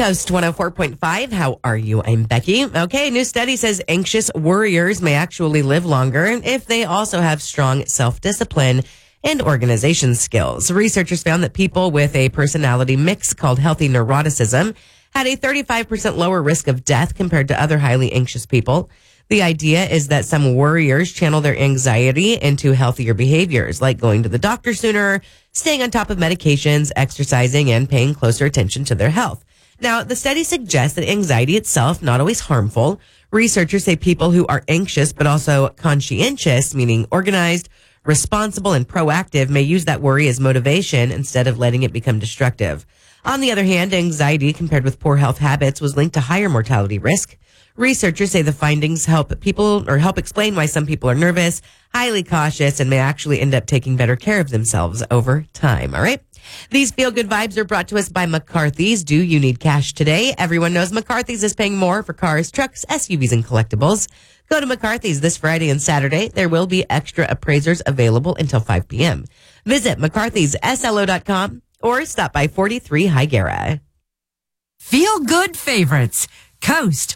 Coast 104.5. How are you? I'm Becky. Okay, new study says anxious worriers may actually live longer if they also have strong self-discipline and organization skills. Researchers found that people with a personality mix called healthy neuroticism had a 35% lower risk of death compared to other highly anxious people. The idea is that some worriers channel their anxiety into healthier behaviors, like going to the doctor sooner, staying on top of medications, exercising, and paying closer attention to their health. Now, the study suggests that anxiety itself not always harmful. Researchers say people who are anxious but also conscientious, meaning organized, responsible, and proactive, may use that worry as motivation instead of letting it become destructive. On the other hand, anxiety compared with poor health habits was linked to higher mortality risk. Researchers say the findings help explain why some people are nervous, highly cautious, and may actually end up taking better care of themselves over time. All right. These feel-good vibes are brought to us by McCarthy's. Do you need cash today? Everyone knows McCarthy's is paying more for cars, trucks, SUVs, and collectibles. Go to McCarthy's this Friday and Saturday. There will be extra appraisers available until 5 p.m. Visit McCarthy'sSLO.com or stop by 43 Higuera. Feel-good favorites. Coast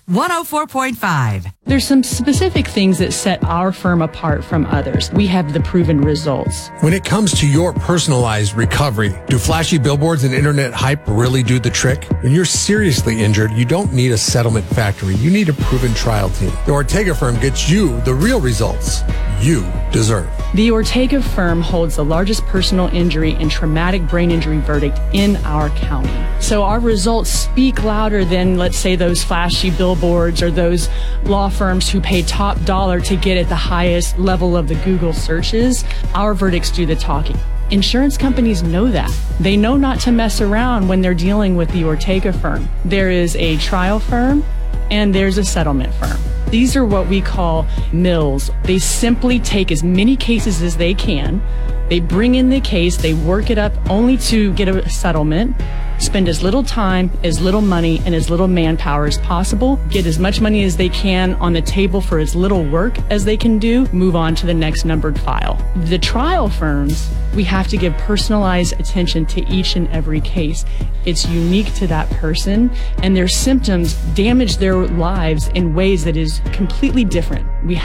104.5. There's some specific things that set our firm apart from others. We have the proven results. When it comes to your personalized recovery, do flashy billboards and internet hype really do the trick? When you're seriously injured, you don't need a settlement factory. You need a proven trial team. The Ortega firm gets you the real results you deserve. The Ortega firm holds the largest personal injury and traumatic brain injury verdict in our county. So our results speak louder than, let's say, those flashy billboards or those law firms who pay top dollar to get at the highest level of the Google searches. Our verdicts do the talking. Insurance companies know that. They know not to mess around when they're dealing with the Ortega firm. There is a trial firm and there's a settlement firm. These are what we call mills. They simply take as many cases as they can. They bring in the case, they work it up only to get a settlement, spend as little time, as little money, and as little manpower as possible, get as much money as they can on the table for as little work as they can do, move on to the next numbered file. The trial firms, we have to give personalized attention to each and every case. It's unique to that person, and their symptoms damage their lives in ways that is completely different. We